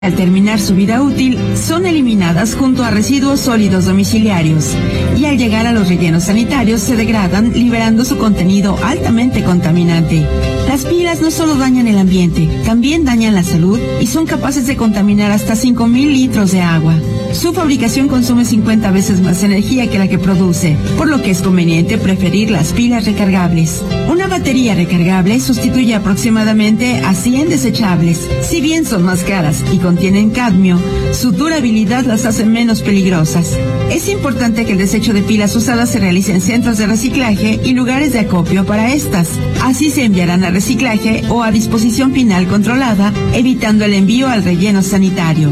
Al terminar su vida útil, son eliminadas junto a residuos sólidos domiciliarios y al llegar a los rellenos sanitarios se degradan, liberando su contenido altamente contaminante. Las pilas no solo dañan el ambiente, también dañan la salud y son capaces de contaminar hasta 5,000 litros de agua. Su fabricación consume 50 veces más energía que la que produce, por lo que es conveniente preferir las pilas recargables. Una batería recargable sustituye aproximadamente a 100 desechables. Si bien son más caras y contienen cadmio, su durabilidad las hace menos peligrosas. Es importante que el desecho de pilas usadas se realice en centros de reciclaje y lugares de acopio para estas. Así se enviarán a reciclaje o a disposición final controlada, evitando el envío al relleno sanitario.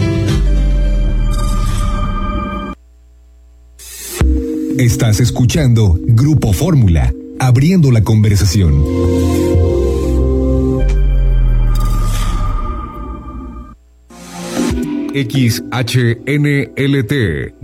Estás escuchando Grupo Fórmula, abriendo la conversación. XHNLT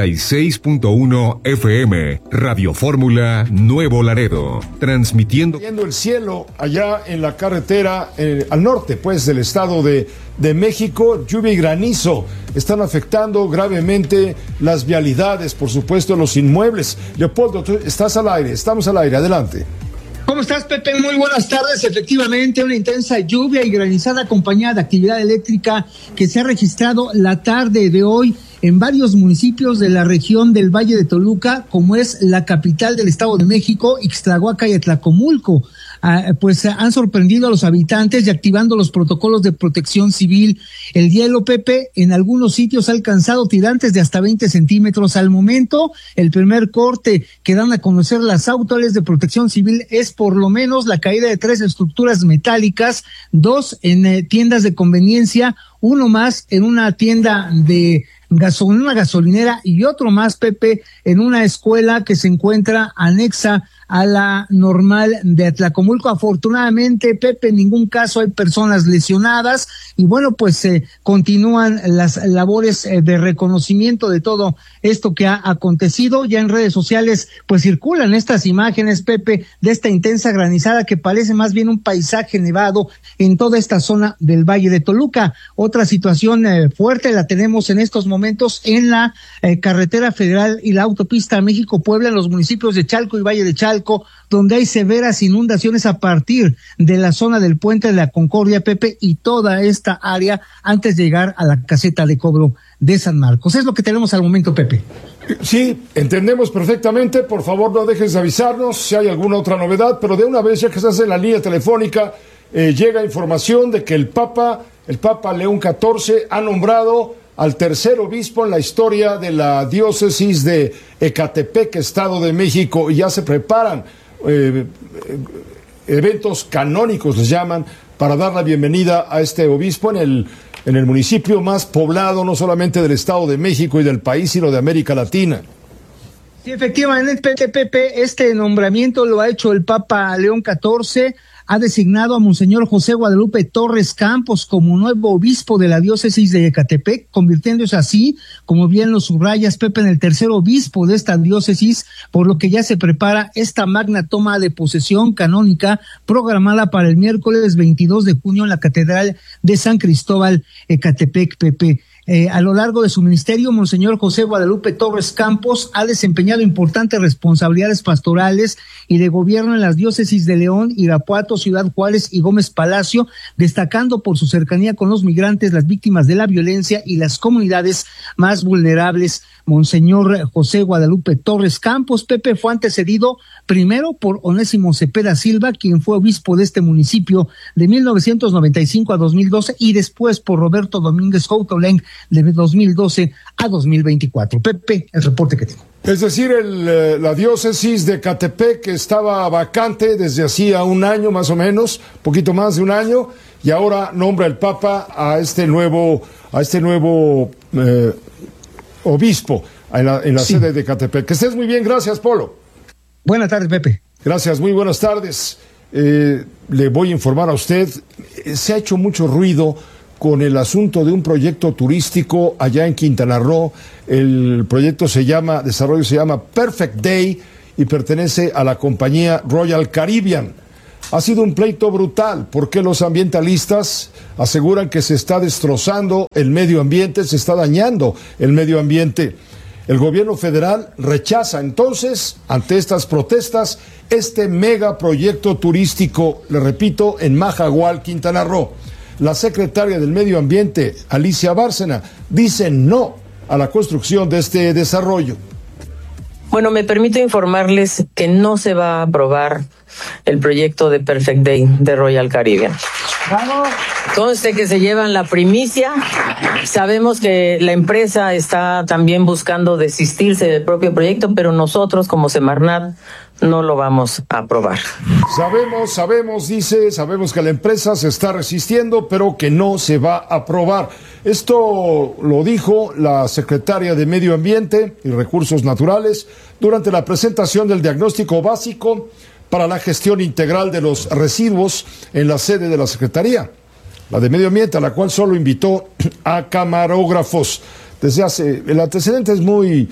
96.1 FM, Radio Fórmula, Nuevo Laredo, transmitiendo el cielo allá en la carretera al norte, pues, del estado de México. Lluvia y granizo están afectando gravemente las vialidades, por supuesto, los inmuebles. Leopoldo, tú estás al aire, estamos al aire, adelante. ¿Cómo estás, Pepe? Muy buenas tardes. Efectivamente, una intensa lluvia y granizada acompañada de actividad eléctrica que se ha registrado la tarde de hoy en varios municipios de la región del Valle de Toluca, como es la capital del Estado de México, Ixtlahuaca y Atlacomulco. Pues han sorprendido a los habitantes y activando los protocolos de protección civil. El hielo, Pepe, en algunos sitios ha alcanzado tirantes de hasta 20 centímetros. Al momento, el primer corte que dan a conocer las autoridades de protección civil es por lo menos la caída de 3 estructuras metálicas, 2 en tiendas de conveniencia, uno más en una tienda de una gasolinera y otro más, Pepe, en una escuela que se encuentra anexa a la normal de Atlacomulco. Afortunadamente, Pepe, en ningún caso hay personas lesionadas y bueno, pues continúan las labores de reconocimiento de todo esto que ha acontecido. Ya en redes sociales pues circulan estas imágenes, Pepe, de esta intensa granizada que parece más bien un paisaje nevado en toda esta zona del Valle de Toluca. Otra situación fuerte la tenemos en estos momentos en la carretera federal y la autopista México-Puebla en los municipios de Chalco y Valle de Chalco, donde hay severas inundaciones a partir de la zona del Puente de la Concordia, Pepe, y toda esta área antes de llegar a la caseta de cobro de San Marcos. Es lo que tenemos al momento, Pepe. Sí, entendemos perfectamente. Por favor, no dejes de avisarnos si hay alguna otra novedad, pero de una vez, ya que estás en la línea telefónica, llega información de que el Papa León XIV ha nombrado al tercer obispo en la historia de la diócesis de Ecatepec, Estado de México, y ya se preparan eventos canónicos, les llaman, para dar la bienvenida a este obispo en el municipio más poblado, no solamente del Estado de México y del país, sino de América Latina. Sí, efectivamente, Pepe, este nombramiento lo ha hecho el Papa León XIV. Ha designado a Monseñor José Guadalupe Torres Campos como nuevo obispo de la diócesis de Ecatepec, convirtiéndose así, como bien lo subrayas, Pepe, en el tercer obispo de esta diócesis, por lo que ya se prepara esta magna toma de posesión canónica programada para el miércoles 22 de junio en la Catedral de San Cristóbal, Ecatepec, Pepe. A lo largo de su ministerio, Monseñor José Guadalupe Torres Campos ha desempeñado importantes responsabilidades pastorales y de gobierno en las diócesis de León, Irapuato, Ciudad Juárez y Gómez Palacio, destacando por su cercanía con los migrantes, las víctimas de la violencia y las comunidades más vulnerables. Monseñor José Guadalupe Torres Campos, Pepe, fue antecedido primero por Onésimo Cepeda Silva, quien fue obispo de este municipio de 1995 a 2012, y después por Roberto Domínguez Coutolenc de 2012 a 2024. Pepe, el reporte que tengo. Es decir, la diócesis de Ecatepec estaba vacante desde hacía un año más o menos, poquito más de un año, y ahora nombra el Papa a este nuevo obispo en la sede de Ecatepec. Que estés muy bien, gracias, Polo. Buenas tardes, Pepe. Gracias, muy buenas tardes. Le voy a informar a usted, se ha hecho mucho ruido con el asunto de un proyecto turístico allá en Quintana Roo. El proyecto desarrollo se llama Perfect Day y pertenece a la compañía Royal Caribbean. Ha sido un pleito brutal porque los ambientalistas aseguran que se está destrozando el medio ambiente, se está dañando el medio ambiente. El gobierno federal rechaza entonces, ante estas protestas, este megaproyecto turístico, le repito, en Majagual, Quintana Roo. La secretaria del Medio Ambiente, Alicia Bárcena, dice no a la construcción de este desarrollo. Bueno, me permito informarles que no se va a aprobar el proyecto de Perfect Day de Royal Caribbean. Conste que se llevan la primicia. Sabemos que la empresa está también buscando desistirse del propio proyecto, pero nosotros como Semarnat no lo vamos a aprobar. Sabemos que la empresa se está resistiendo, pero que no se va a aprobar. Esto lo dijo la secretaria de Medio Ambiente y Recursos Naturales durante la presentación del diagnóstico básico para la gestión integral de los residuos en la sede de la Secretaría, la de Medio Ambiente, a la cual solo invitó a camarógrafos. El antecedente es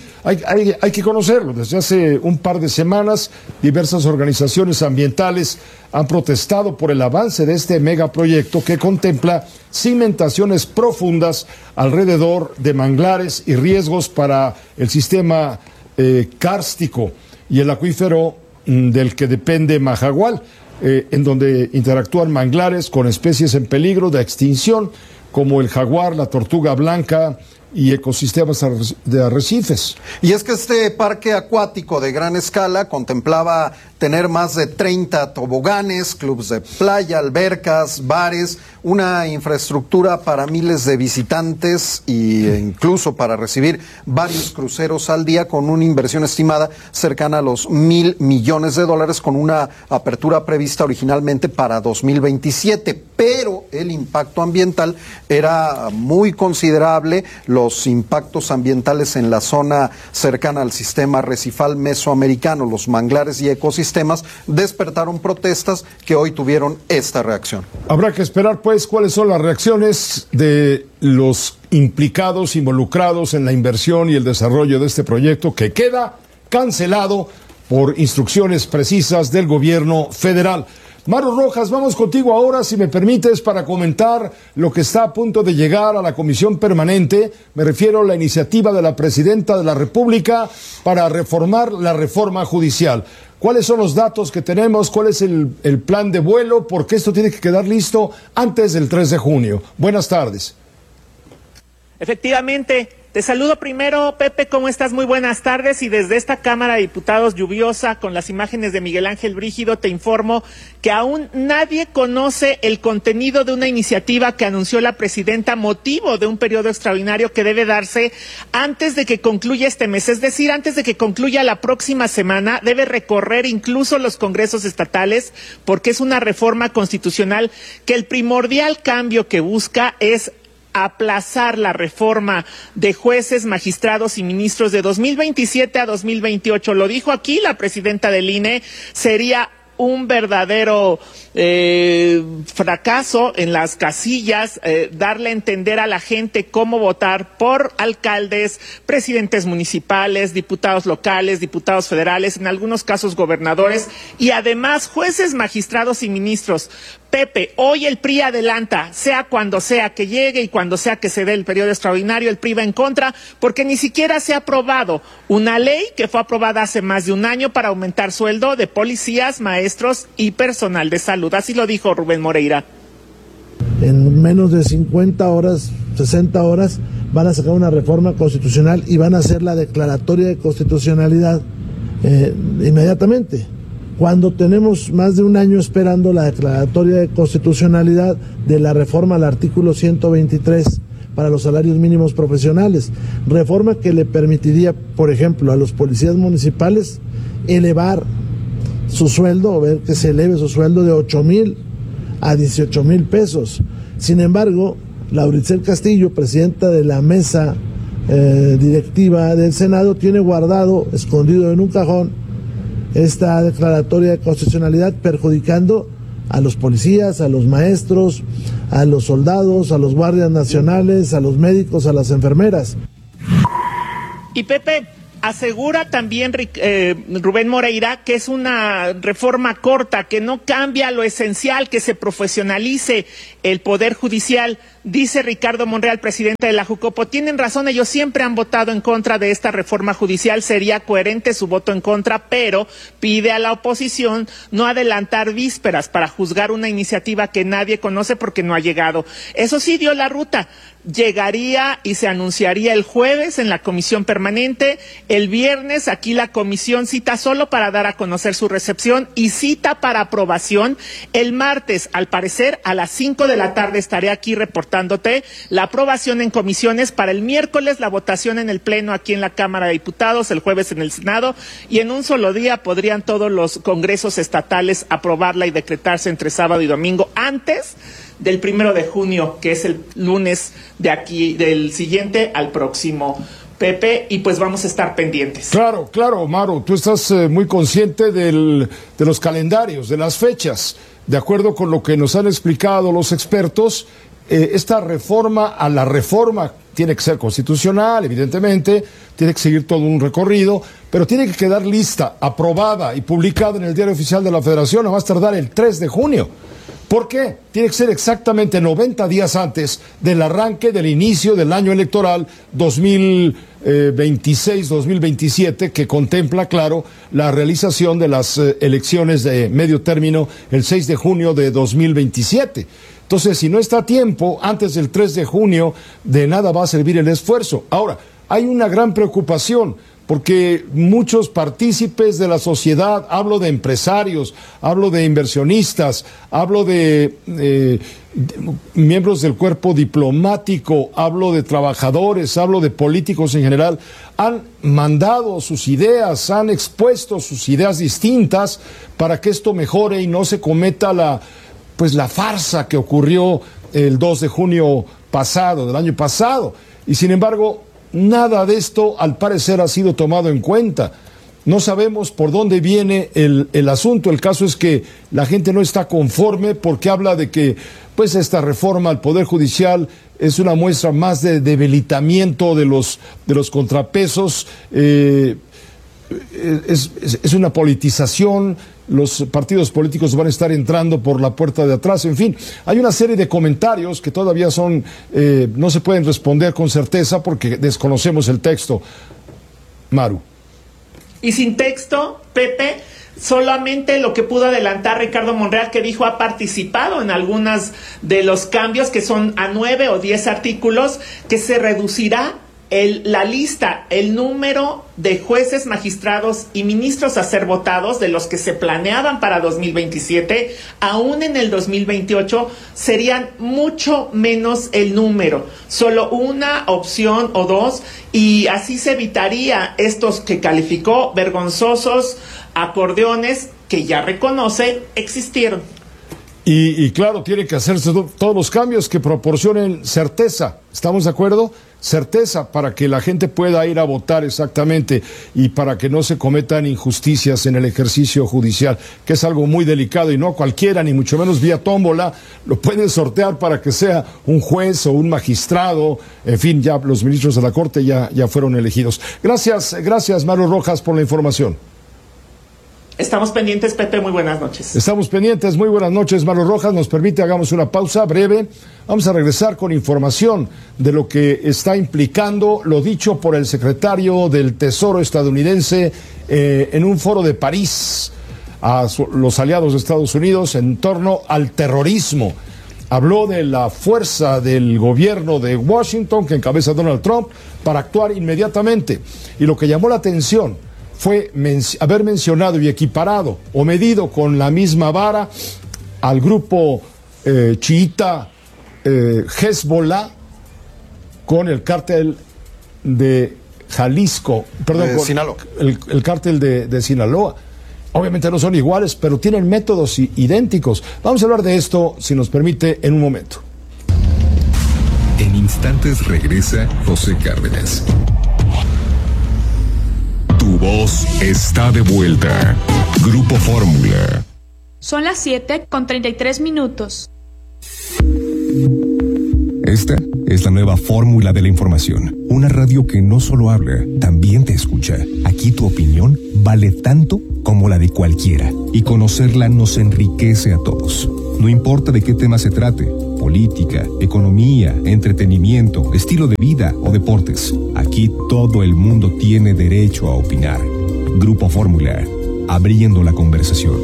hay que conocerlo. Desde hace un par de semanas, diversas organizaciones ambientales han protestado por el avance de este megaproyecto que contempla cimentaciones profundas alrededor de manglares y riesgos para el sistema kárstico y el acuífero del que depende Majagual, en donde interactúan manglares con especies en peligro de extinción, como el jaguar, la tortuga blanca y ecosistemas de arrecifes. Y es que este parque acuático de gran escala contemplaba tener más de 30 toboganes, clubes de playa, albercas, bares, una infraestructura para miles de visitantes e incluso para recibir varios cruceros al día, con una inversión estimada cercana a los $1,000 millones, con una apertura prevista originalmente para 2027. Pero el impacto ambiental era muy considerable. Los impactos ambientales en la zona cercana al sistema arrecifal mesoamericano, los manglares y ecosistemas, despertaron protestas que hoy tuvieron esta reacción. Habrá que esperar, pues, cuáles son las reacciones de los implicados, involucrados en la inversión y el desarrollo de este proyecto, que queda cancelado por instrucciones precisas del gobierno federal. Maru Rojas, vamos contigo ahora, si me permites, para comentar lo que está a punto de llegar a la Comisión Permanente. Me refiero a la iniciativa de la Presidenta de la República para reformar la reforma judicial. ¿Cuáles son los datos que tenemos? ¿Cuál es el plan de vuelo? Porque esto tiene que quedar listo antes del 3 de junio. Buenas tardes. Efectivamente. Te saludo primero, Pepe, ¿cómo estás? Muy buenas tardes, y desde esta Cámara de Diputados lluviosa, con las imágenes de Miguel Ángel Brígido, te informo que aún nadie conoce el contenido de una iniciativa que anunció la presidenta, motivo de un periodo extraordinario que debe darse antes de que concluya este mes, es decir, antes de que concluya la próxima semana. Debe recorrer incluso los congresos estatales, porque es una reforma constitucional que el primordial cambio que busca es aplazar la reforma de jueces, magistrados y ministros de 2027 a 2028. Lo dijo aquí la presidenta del INE, sería un verdadero fracaso en las casillas, darle a entender a la gente cómo votar por alcaldes, presidentes municipales, diputados locales, diputados federales, en algunos casos gobernadores, y además jueces, magistrados y ministros. Pepe, hoy el PRI adelanta, sea cuando sea que llegue y cuando sea que se dé el periodo extraordinario, el PRI va en contra, porque ni siquiera se ha aprobado una ley que fue aprobada hace más de un año para aumentar sueldo de policías, maestros y personal de salud. Así lo dijo Rubén Moreira. En menos de 50 horas, 60 horas, van a sacar una reforma constitucional y van a hacer la declaratoria de constitucionalidad inmediatamente. Cuando tenemos más de un año esperando la declaratoria de constitucionalidad de la reforma al artículo 123 para los salarios mínimos profesionales, reforma que le permitiría, por ejemplo, a los policías municipales elevar su sueldo, o ver que se eleve su sueldo de 8,000 a 18,000 pesos. Sin embargo, Lauricel Castillo, presidenta de la mesa directiva del Senado, tiene guardado, escondido en un cajón, esta declaratoria de constitucionalidad, perjudicando a los policías, a los maestros, a los soldados, a los guardias nacionales, a los médicos, a las enfermeras. Y Pepe, asegura también Rubén Moreira que es una reforma corta, que no cambia lo esencial, que se profesionalice el Poder Judicial. Dice Ricardo Monreal, presidente de la Jucopo, tienen razón, ellos siempre han votado en contra de esta reforma judicial, sería coherente su voto en contra, pero pide a la oposición no adelantar vísperas para juzgar una iniciativa que nadie conoce porque no ha llegado. Eso sí dio la ruta. Llegaría y se anunciaría el jueves en la comisión permanente. El viernes aquí la comisión cita solo para dar a conocer su recepción y cita para aprobación el martes. Al parecer a las 5 de la tarde estaré aquí reportándote la aprobación en comisiones, para el miércoles la votación en el pleno aquí en la Cámara de Diputados, el jueves en el Senado, y en un solo día podrían todos los congresos estatales aprobarla y decretarse entre sábado y domingo antes del 1 de junio, que es el lunes de aquí, del siguiente al próximo, Pepe, y pues vamos a estar pendientes. Claro, Maru, tú estás muy consciente de los calendarios, de las fechas. De acuerdo con lo que nos han explicado los expertos, esta reforma a la reforma tiene que ser constitucional, evidentemente, tiene que seguir todo un recorrido, pero tiene que quedar lista, aprobada y publicada en el Diario Oficial de la Federación, a más tardar el 3 de junio. ¿Por qué? Tiene que ser exactamente 90 días antes del arranque, del inicio del año electoral 2026-2027, que contempla, claro, la realización de las elecciones de medio término el 6 de junio de 2027. Entonces, si no está a tiempo, antes del 3 de junio, de nada va a servir el esfuerzo. Ahora, hay una gran preocupación, porque muchos partícipes de la sociedad, hablo de empresarios, hablo de inversionistas, hablo de miembros del cuerpo diplomático, hablo de trabajadores, hablo de políticos en general, han mandado sus ideas, han expuesto sus ideas distintas para que esto mejore y no se cometa la farsa que ocurrió el 2 de junio pasado, del año pasado. Y sin embargo, nada de esto, al parecer, ha sido tomado en cuenta. No sabemos por dónde viene el asunto. El caso es que la gente no está conforme porque habla de que esta reforma al Poder Judicial es una muestra más de debilitamiento de los contrapesos. Es una politización. Los partidos políticos van a estar entrando por la puerta de atrás. En fin, hay una serie de comentarios que todavía no se pueden responder con certeza porque desconocemos el texto. Maru. Y sin texto, Pepe, solamente lo que pudo adelantar Ricardo Monreal, que dijo ha participado en algunas de los cambios, que son a 9 o 10 artículos, que se reducirá la lista, el número de jueces, magistrados y ministros a ser votados, de los que se planeaban para 2027, aún en el 2028 serían mucho menos el número, solo una opción o dos, y así se evitaría estos que calificó vergonzosos acordeones que ya reconoce existieron. Y claro, tiene que hacerse todos los cambios que proporcionen certeza. ¿Estamos de acuerdo? Certeza para que la gente pueda ir a votar exactamente y para que no se cometan injusticias en el ejercicio judicial, que es algo muy delicado y no cualquiera, ni mucho menos vía tómbola, lo pueden sortear para que sea un juez o un magistrado. En fin, ya los ministros de la Corte ya fueron elegidos. Gracias Maru Rojas por la información. Estamos pendientes, Pepe, muy buenas noches. Estamos pendientes, muy buenas noches, Maru Rojas. Nos permite, hagamos una pausa breve. Vamos a regresar con información de lo que está implicando lo dicho por el secretario del Tesoro estadounidense en un foro de París a los aliados de Estados Unidos en torno al terrorismo. Habló de la fuerza del gobierno de Washington que encabeza Donald Trump para actuar inmediatamente. Y lo que llamó la atención fue haber mencionado y equiparado o medido con la misma vara al grupo chiita Hezbollah con el cártel de Jalisco, perdón, Sinaloa. El cártel de Sinaloa. Obviamente no son iguales, pero tienen métodos idénticos. Vamos a hablar de esto, si nos permite, en un momento. En instantes regresa José Cárdenas. Tu voz está de vuelta. Grupo Fórmula. Son las 7:33. Esta es la nueva fórmula de la información. Una radio que no solo habla, también te escucha. Aquí tu opinión vale tanto como la de cualquiera. Y conocerla nos enriquece a todos. No importa de qué tema se trate. Política, economía, entretenimiento, estilo de vida o deportes. Aquí todo el mundo tiene derecho a opinar. Grupo Fórmula. Abriendo la conversación.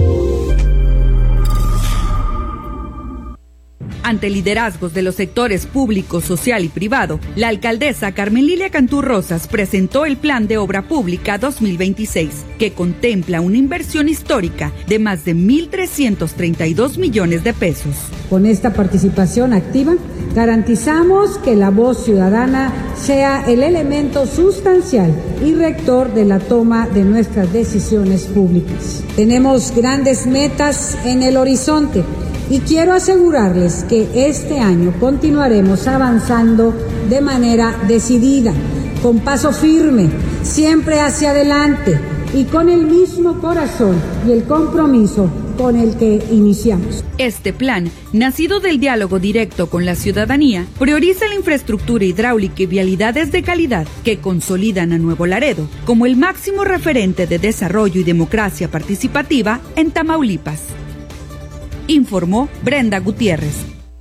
Ante liderazgos de los sectores público, social y privado, la alcaldesa Carmen Lilia Cantú Rosas presentó el Plan de Obra Pública 2026, que contempla una inversión histórica de más de 1.332 millones de pesos. Con esta participación activa, garantizamos que la voz ciudadana sea el elemento sustancial y rector de la toma de nuestras decisiones públicas. Tenemos grandes metas en el horizonte y quiero asegurarles que este año continuaremos avanzando de manera decidida, con paso firme, siempre hacia adelante y con el mismo corazón y el compromiso con el que iniciamos. Este plan, nacido del diálogo directo con la ciudadanía, prioriza la infraestructura hidráulica y vialidades de calidad que consolidan a Nuevo Laredo como el máximo referente de desarrollo y democracia participativa en Tamaulipas. Informó Brenda Gutiérrez.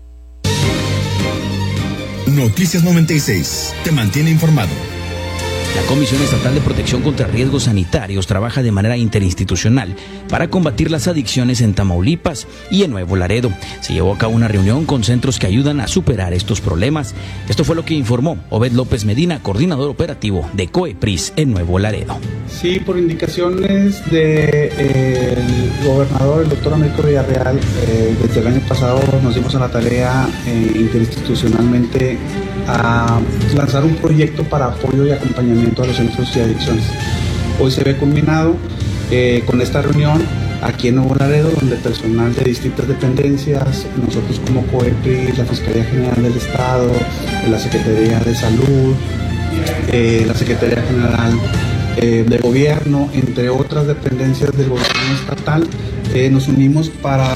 Noticias 96 te mantiene informado. La Comisión Estatal de Protección contra Riesgos Sanitarios trabaja de manera interinstitucional para combatir las adicciones en Tamaulipas y en Nuevo Laredo. Se llevó a cabo una reunión con centros que ayudan a superar estos problemas. Esto fue lo que informó Obed López Medina, coordinador operativo de COEPRIS en Nuevo Laredo. Sí, por indicaciones del gobernador, el doctor Américo Villarreal, desde el año pasado nos dimos a la tarea interinstitucionalmente a lanzar un proyecto para apoyo y acompañamiento a los centros de adicciones. Hoy se ve culminado con esta reunión aquí en Nuevo Laredo, donde personal de distintas dependencias, nosotros como COEPRIS, la Fiscalía General del Estado, la Secretaría de Salud, la Secretaría General de Gobierno, entre otras dependencias del gobierno estatal, nos unimos para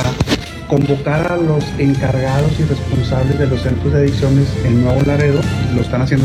convocar a los encargados y responsables de los centros de adicciones en Nuevo Laredo. Lo están haciendo